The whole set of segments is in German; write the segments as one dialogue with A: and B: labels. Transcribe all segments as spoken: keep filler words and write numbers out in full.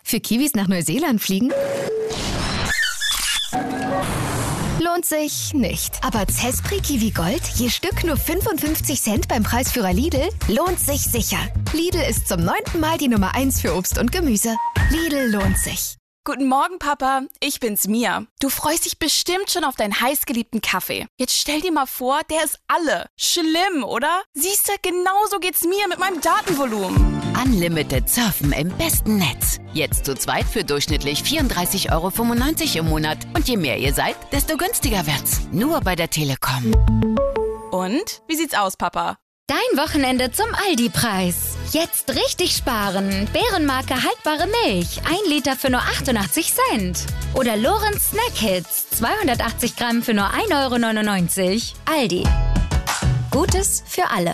A: Für Kiwis nach Neuseeland fliegen? Lohnt sich nicht. Aber Zespri Kiwi Gold, je Stück nur fünfundfünfzig Cent beim Preisführer Lidl, lohnt sich sicher. Lidl ist zum neunten Mal die Nummer eins für Obst und Gemüse. Lidl lohnt sich.
B: Guten Morgen, Papa. Ich bin's, Mia. Du freust dich bestimmt schon auf deinen heißgeliebten Kaffee. Jetzt stell dir mal vor, der ist alle. Schlimm, oder? Siehste, genauso geht's mir mit meinem Datenvolumen.
C: Unlimited Surfen im besten Netz. Jetzt zu zweit für durchschnittlich vierunddreißig Euro fünfundneunzig im Monat. Und je mehr ihr seid, desto günstiger wird's. Nur bei der Telekom.
B: Und? Wie sieht's aus, Papa?
D: Dein Wochenende zum Aldi-Preis. Jetzt richtig sparen. Bärenmarke haltbare Milch. ein Liter für nur achtundachtzig Cent. Oder Lorenz Snack Hits. zweihundertachtzig Gramm für nur ein Euro neunundneunzig. Aldi. Gutes für alle.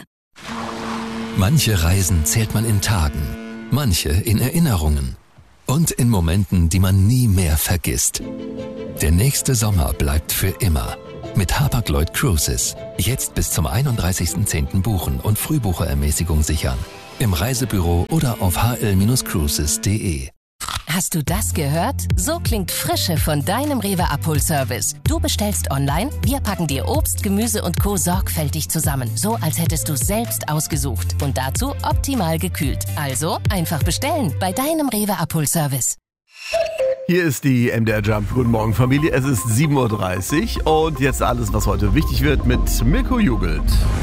E: Manche Reisen zählt man in Tagen, manche in Erinnerungen und in Momenten, die man nie mehr vergisst. Der nächste Sommer bleibt für immer. Mit Hapag-Lloyd Cruises. Jetzt bis zum einunddreißigsten zehnten buchen und Frühbucherermäßigung sichern. Im Reisebüro oder auf h l cruises punkt d e.
F: Hast du das gehört? So klingt Frische von deinem Rewe-Abholservice. Du bestellst online, wir packen dir Obst, Gemüse und Co. sorgfältig zusammen. So, als hättest du es selbst ausgesucht. Und dazu optimal gekühlt. Also einfach bestellen bei deinem Rewe-Abholservice.
G: Hier ist die M D R Jump. Guten Morgen, Familie. Es ist sieben Uhr dreißig und jetzt alles, was heute wichtig wird mit Mirko Jubelt.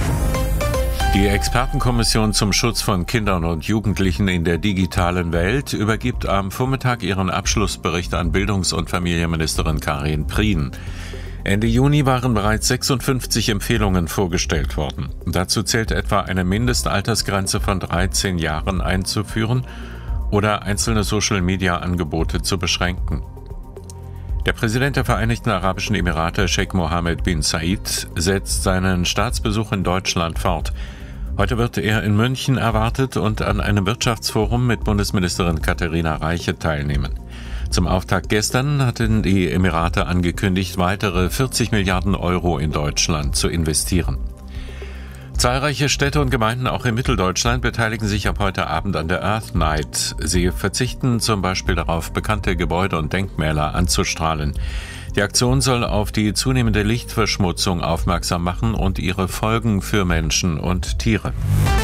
H: Die Expertenkommission zum Schutz von Kindern und Jugendlichen in der digitalen Welt übergibt am Vormittag ihren Abschlussbericht an Bildungs- und Familienministerin Karin Prien. Ende Juni waren bereits sechsundfünfzig Empfehlungen vorgestellt worden. Dazu zählt etwa eine Mindestaltersgrenze von dreizehn Jahren einzuführen oder einzelne Social-Media-Angebote zu beschränken. Der Präsident der Vereinigten Arabischen Emirate, Sheikh Mohammed bin Zayed, setzt seinen Staatsbesuch in Deutschland fort. Heute wird er in München erwartet und an einem Wirtschaftsforum mit Bundesministerin Katharina Reiche teilnehmen. Zum Auftakt gestern hatten die Emirate angekündigt, weitere vierzig Milliarden Euro in Deutschland zu investieren. Zahlreiche Städte und Gemeinden auch in Mitteldeutschland beteiligen sich ab heute Abend an der Earth Night. Sie verzichten zum Beispiel darauf, bekannte Gebäude und Denkmäler anzustrahlen. Die Aktion soll auf die zunehmende Lichtverschmutzung aufmerksam machen und ihre Folgen für Menschen und Tiere.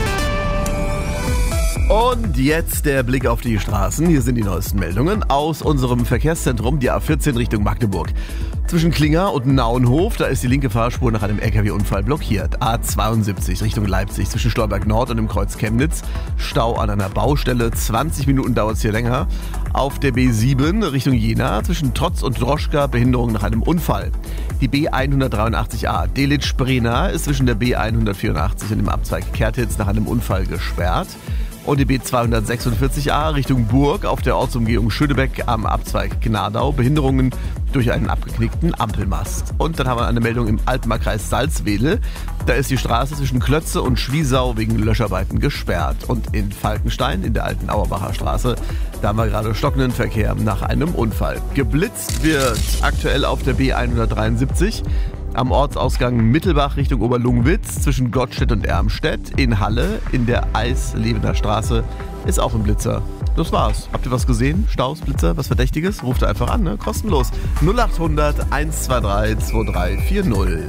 G: Und jetzt der Blick auf die Straßen. Hier sind die neuesten Meldungen aus unserem Verkehrszentrum, die A vierzehn Richtung Magdeburg. Zwischen Klinger und Nauenhof, da ist die linke Fahrspur nach einem L K W-Unfall blockiert. A zweiundsiebzig Richtung Leipzig zwischen Stolberg Nord und dem Kreuz Chemnitz. Stau an einer Baustelle, zwanzig Minuten dauert es hier länger. Auf der B sieben Richtung Jena zwischen Trotz und Droschka Behinderung nach einem Unfall. Die B hundertdreiundachtzig A Delitzsch-Brena ist zwischen der B hundertvierundachtzig und dem Abzweig Kertitz nach einem Unfall gesperrt. Und die B zweihundertsechsundvierzig A Richtung Burg auf der Ortsumgehung Schönebeck am Abzweig Gnadau. Behinderungen durch einen abgeknickten Ampelmast. Und dann haben wir eine Meldung im Altmarkkreis Salzwedel. Da ist die Straße zwischen Klötze und Schwiesau wegen Löscharbeiten gesperrt. Und in Falkenstein, in der alten Auerbacher Straße, da haben wir gerade stockenden Verkehr nach einem Unfall. Geblitzt wird aktuell auf der B hundertdreiundsiebzig. Am Ortsausgang Mittelbach Richtung Oberlungwitz zwischen Gottstedt und Ermstedt. In Halle in der Eislevener Straße ist auch ein Blitzer. Das war's. Habt ihr was gesehen? Staus, Blitzer, was Verdächtiges? Ruft einfach an, ne? Kostenlos. null achthundert eins zwei drei zwei drei vier null.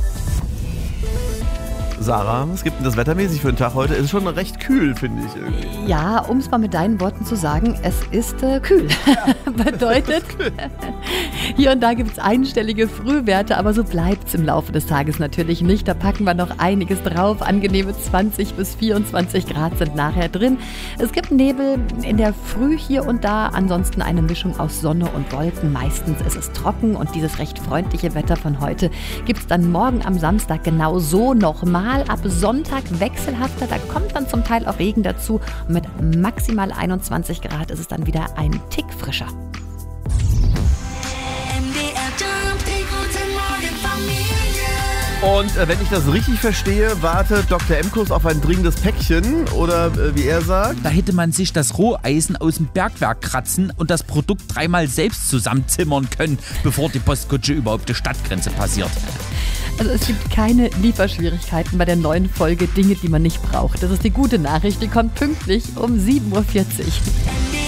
G: Sarah, was gibt denn das wettermäßig für einen Tag heute? Es ist schon recht kühl, finde ich irgendwie.
I: Ja, um es mal mit deinen Worten zu sagen, es ist äh, kühl. Ja, bedeutet, kühl. Hier und da gibt es einstellige Frühwerte, aber so bleibt es im Laufe des Tages natürlich nicht. Da packen wir noch einiges drauf. Angenehme zwanzig bis vierundzwanzig Grad sind nachher drin. Es gibt Nebel in der Früh hier und da, ansonsten eine Mischung aus Sonne und Wolken. Meistens ist es trocken und dieses recht freundliche Wetter von heute gibt es dann morgen am Samstag genau so nochmal. Ab Sonntag wechselhafter, da kommt dann zum Teil auch Regen dazu. Und mit maximal einundzwanzig Grad ist es dann wieder ein Tick frischer.
G: Und äh, wenn ich das richtig verstehe, wartet Doktor Emkus auf ein dringendes Päckchen oder äh, wie er sagt.
J: Da hätte man sich das Roheisen aus dem Bergwerk kratzen und das Produkt dreimal selbst zusammenzimmern können, bevor die Postkutsche überhaupt die Stadtgrenze passiert.
I: Also es gibt keine Lieferschwierigkeiten bei der neuen Folge Dinge, die man nicht braucht. Das ist die gute Nachricht, die kommt pünktlich um sieben Uhr vierzig.